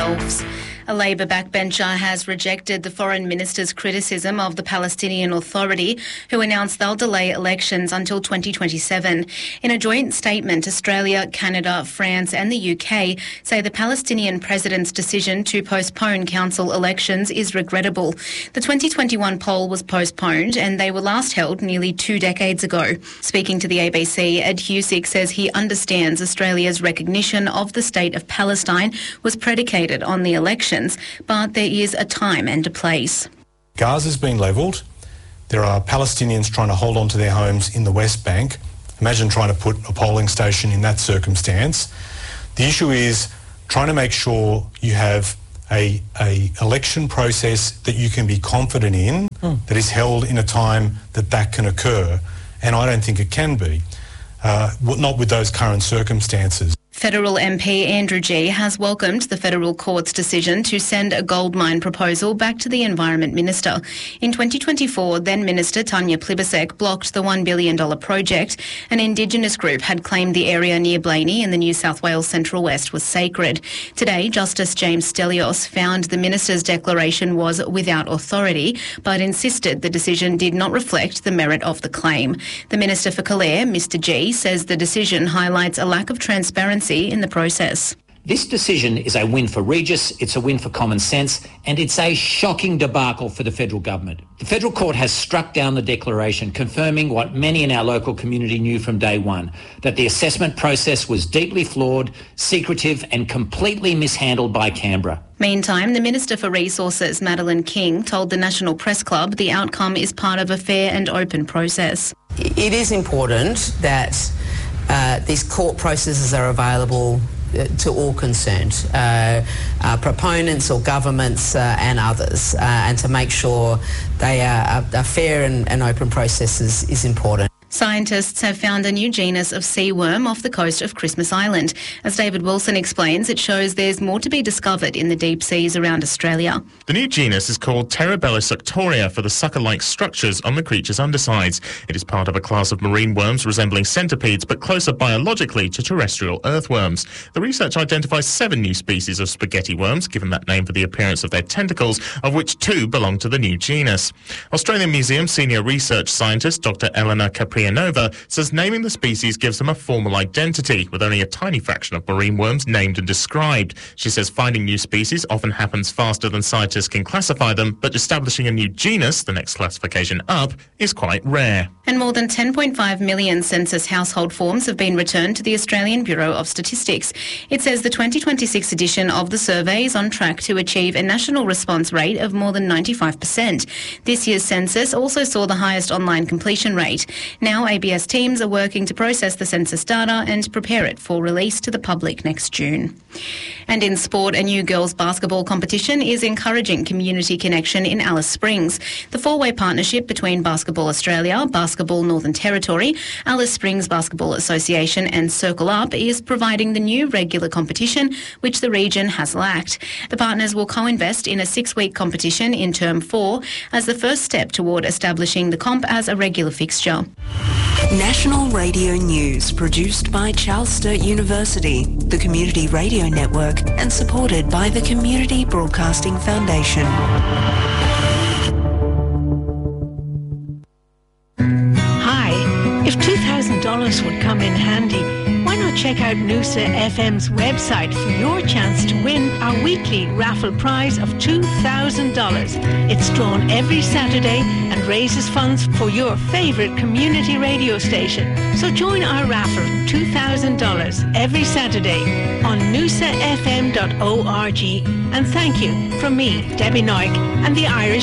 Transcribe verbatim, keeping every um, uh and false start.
themselves. A Labor backbencher has rejected the Foreign Minister's criticism of the Palestinian Authority, who announced they'll delay elections until twenty twenty-seven. In a joint statement, Australia, Canada, France and the U K say the Palestinian president's decision to postpone council elections is regrettable. The twenty twenty-one poll was postponed and they were last held nearly two decades ago. Speaking to the A B C, Ed Husick says he understands Australia's recognition of the state of Palestine was predicated on the elections, but there is a time and a place. Gaza's been levelled. There are Palestinians trying to hold on to their homes in the West Bank. Imagine trying to put a polling station in that circumstance. The issue is trying to make sure you have a, a election process that you can be confident in, mm. that is held in a time that that can occur. And I don't think it can be, uh, not with those current circumstances. Federal M P Andrew Gee has welcomed the federal court's decision to send a gold mine proposal back to the Environment Minister. In twenty twenty-four, then Minister Tanya Plibersek blocked the one billion dollars project. An Indigenous group had claimed the area near Blaney in the New South Wales Central West was sacred. Today, Justice James Stelios found the minister's declaration was without authority, but insisted the decision did not reflect the merit of the claim. The Minister for Calair, Mister Gee, says the decision highlights a lack of transparency in the process. This decision is a win for Regis, it's a win for common sense, and it's a shocking debacle for the federal government. The federal court has struck down the declaration, confirming what many in our local community knew from day one, that the assessment process was deeply flawed, secretive and completely mishandled by Canberra. Meantime, the Minister for Resources, Madeleine King, told the National Press Club the outcome is part of a fair and open process. It is important that Uh, these court processes are available uh, to all concerned, uh, uh, proponents or governments uh, and others, uh, and to make sure they are, are fair and, and open processes is important. Scientists have found a new genus of sea worm off the coast of Christmas Island. As David Wilson explains, it shows there's more to be discovered in the deep seas around Australia. The new genus is called Terabella suctoria for the sucker-like structures on the creature's undersides. It is part of a class of marine worms resembling centipedes, but closer biologically to terrestrial earthworms. The research identifies seven new species of spaghetti worms, given that name for the appearance of their tentacles, of which two belong to the new genus. Australian Museum senior research scientist Doctor Eleanor Capri Nova says naming the species gives them a formal identity, with only a tiny fraction of marine worms named and described. She says finding new species often happens faster than scientists can classify them, but establishing a new genus, the next classification up, is quite rare. And more than ten point five million census household forms have been returned to the Australian Bureau of Statistics. It says the twenty twenty-six edition of the survey is on track to achieve a national response rate of more than ninety-five percent. This year's census also saw the highest online completion rate. Now A B S teams are working to process the census data and prepare it for release to the public next June. And in sport, a new girls basketball competition is encouraging community connection in Alice Springs. The four-way partnership between Basketball Australia, Basketball Northern Territory, Alice Springs Basketball Association and Circle Up is providing the new regular competition which the region has lacked. The partners will co-invest in a six-week competition in term four as the first step toward establishing the comp as a regular fixture. National Radio News, produced by Charles Sturt University, the Community Radio Network, and supported by the Community Broadcasting Foundation. Hi, if two thousand dollars would come in handy, why not check out Noosa F M's website for your chance to win our weekly raffle prize of two thousand dollars. It's drawn every Saturday and raises funds for your favourite community radio station. So join our raffle for two thousand dollars every Saturday on noosa f m dot org. And thank you from me, Debbie Noik, and the Irish